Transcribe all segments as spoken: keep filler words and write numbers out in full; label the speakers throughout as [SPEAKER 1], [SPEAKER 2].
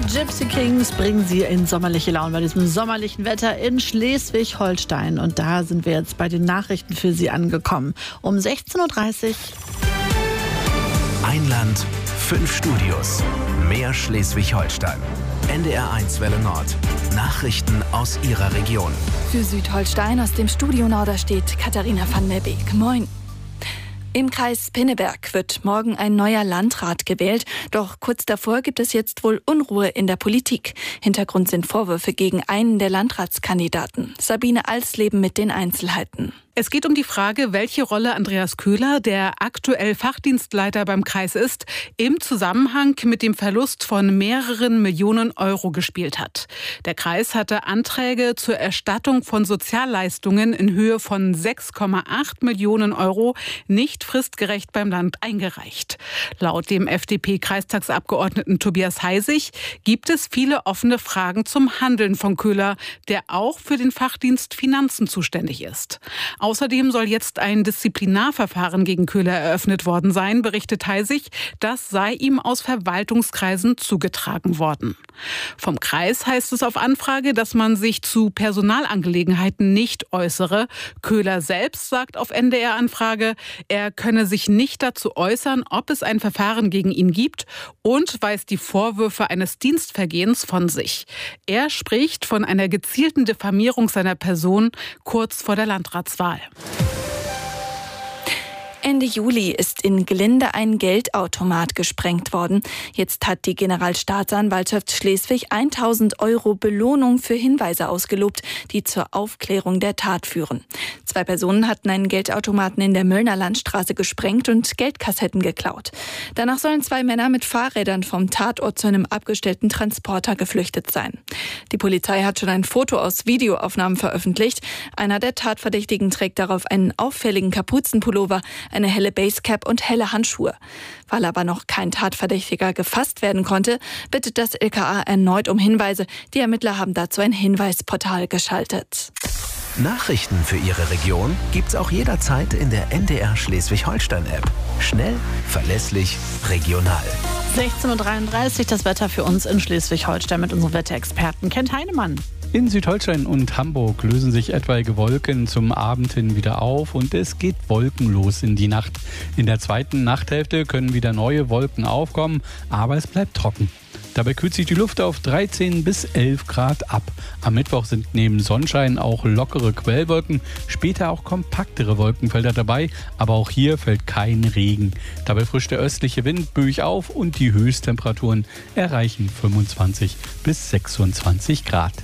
[SPEAKER 1] Gypsy Kings bringen Sie in sommerliche Laune bei diesem sommerlichen Wetter in Schleswig-Holstein. Und da sind wir jetzt bei den Nachrichten für Sie angekommen. Um sechzehn Uhr dreißig.
[SPEAKER 2] Ein Land, fünf Studios. Mehr Schleswig-Holstein. N D R eins Welle Nord. Nachrichten aus Ihrer Region.
[SPEAKER 3] Für Südholstein aus dem Studio Norder steht Katharina van der Beek. Moin. Im Kreis Pinneberg wird morgen ein neuer Landrat gewählt. Doch kurz davor gibt es jetzt wohl Unruhe in der Politik. Hintergrund sind Vorwürfe gegen einen der Landratskandidaten. Sabine Alsleben mit den Einzelheiten.
[SPEAKER 4] Es geht um die Frage, welche Rolle Andreas Köhler, der aktuell Fachdienstleiter beim Kreis ist, im Zusammenhang mit dem Verlust von mehreren Millionen Euro gespielt hat. Der Kreis hatte Anträge zur Erstattung von Sozialleistungen in Höhe von sechs Komma acht Millionen Euro nicht fristgerecht beim Land eingereicht. Laut dem F D P-Kreistagsabgeordneten Tobias Heisig gibt es viele offene Fragen zum Handeln von Köhler, der auch für den Fachdienst Finanzen zuständig ist. Außerdem soll jetzt ein Disziplinarverfahren gegen Köhler eröffnet worden sein, berichtet Heisig. Das sei ihm aus Verwaltungskreisen zugetragen worden. Vom Kreis heißt es auf Anfrage, dass man sich zu Personalangelegenheiten nicht äußere. Köhler selbst sagt auf N D R-Anfrage, er könne sich nicht dazu äußern, ob es ein Verfahren gegen ihn gibt, und weist die Vorwürfe eines Dienstvergehens von sich. Er spricht von einer gezielten Diffamierung seiner Person kurz vor der Landratswahl.
[SPEAKER 3] Ende Juli ist in Glinde ein Geldautomat gesprengt worden. Jetzt hat die Generalstaatsanwaltschaft Schleswig tausend Euro Belohnung für Hinweise ausgelobt, die zur Aufklärung der Tat führen. Zwei Personen hatten einen Geldautomaten in der Möllner Landstraße gesprengt und Geldkassetten geklaut. Danach sollen zwei Männer mit Fahrrädern vom Tatort zu einem abgestellten Transporter geflüchtet sein. Die Polizei hat schon ein Foto aus Videoaufnahmen veröffentlicht. Einer der Tatverdächtigen trägt darauf einen auffälligen Kapuzenpullover, eine helle Basecap und helle Handschuhe. Weil aber noch kein Tatverdächtiger gefasst werden konnte, bittet das L K A erneut um Hinweise. Die Ermittler haben dazu ein Hinweisportal geschaltet.
[SPEAKER 2] Nachrichten für Ihre Region gibt's auch jederzeit in der N D R Schleswig-Holstein-App. Schnell, verlässlich, regional.
[SPEAKER 1] sechzehn Uhr dreiunddreißig, das Wetter für uns in Schleswig-Holstein mit unserem Wetterexperten Kent Heinemann.
[SPEAKER 5] In Südholstein und Hamburg lösen sich etwaige Wolken zum Abend hin wieder auf und es geht wolkenlos in die Nacht. In der zweiten Nachthälfte können wieder neue Wolken aufkommen, aber es bleibt trocken. Dabei kühlt sich die Luft auf dreizehn bis elf Grad ab. Am Mittwoch sind neben Sonnenschein auch lockere Quellwolken, später auch kompaktere Wolkenfelder dabei, aber auch hier fällt kein Regen. Dabei frischt der östliche Wind böig auf und die Höchsttemperaturen erreichen fünfundzwanzig bis sechsundzwanzig Grad.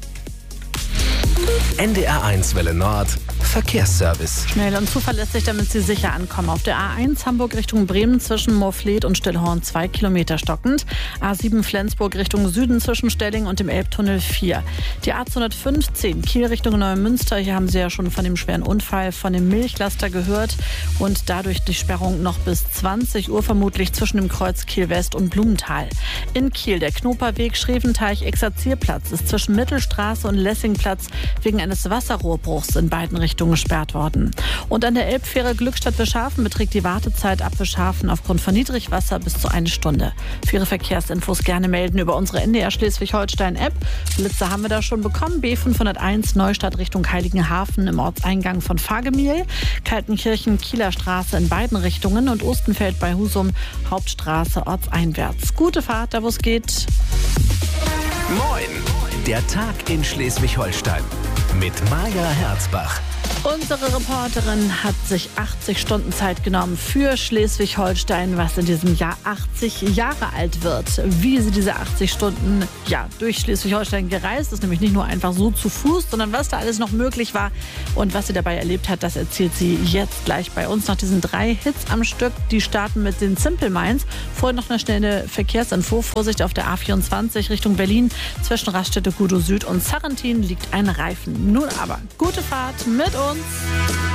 [SPEAKER 2] N D R eins Welle Nord. Verkehrsservice.
[SPEAKER 1] Schnell und zuverlässig, damit Sie sicher ankommen. Auf der A eins Hamburg Richtung Bremen zwischen Moorfleet und Stillhorn zwei Kilometer stockend. A sieben Flensburg Richtung Süden zwischen Stelling und dem Elbtunnel vier. Die A zweihundertfünfzehn Kiel Richtung Neumünster. Hier haben Sie ja schon von dem schweren Unfall von dem Milchlaster gehört. Und dadurch die Sperrung noch bis zwanzig Uhr vermutlich zwischen dem Kreuz Kiel West und Blumenthal. In Kiel der Knoperweg Schreventeich-Exerzierplatz ist zwischen Mittelstraße und Lessingplatz wegen eines Wasserrohrbruchs in beiden Richtungen gesperrt worden. Und an der Elbfähre Glückstadt-Wischhafen beträgt die Wartezeit ab Wischhafen aufgrund von Niedrigwasser bis zu eine Stunde. Für Ihre Verkehrsinfos gerne melden über unsere N D R Schleswig-Holstein-App. Blitze haben wir da schon bekommen. B fünfhunderteins Neustadt Richtung Heiligenhafen im Ortseingang von Fagemiehl. Kaltenkirchen, Kieler Straße in beiden Richtungen und Ostenfeld bei Husum, Hauptstraße ortseinwärts. Gute Fahrt, da wo es geht.
[SPEAKER 2] Moin! Der Tag in Schleswig-Holstein mit Maja Herzbach.
[SPEAKER 1] Unsere Reporterin hat sich achtzig Stunden Zeit genommen für Schleswig-Holstein, was in diesem Jahr achtzig Jahre alt wird. Wie sie diese achtzig Stunden ja, durch Schleswig-Holstein gereist ist, nämlich nicht nur einfach so zu Fuß, sondern was da alles noch möglich war und was sie dabei erlebt hat, das erzählt sie jetzt gleich bei uns. Nach diesen drei Hits am Stück, die starten mit den Simple Minds. Vorher noch eine schnelle Verkehrsinfo. Vorsicht auf der A vierundzwanzig Richtung Berlin. Zwischen Raststätte Gudow Süd und Sarrentin liegt ein Reifen. Nun aber, gute Fahrt mit uns.